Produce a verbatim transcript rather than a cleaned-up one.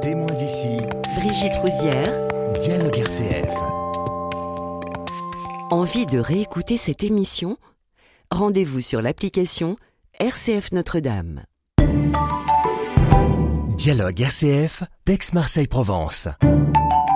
Témoins d'ici, Brigitte Rouzière. Dialogue R C F. Envie de réécouter cette émission ? Rendez-vous sur l'application R C F Notre-Dame. Dialogue R C F, d'Aix-Marseille-Provence.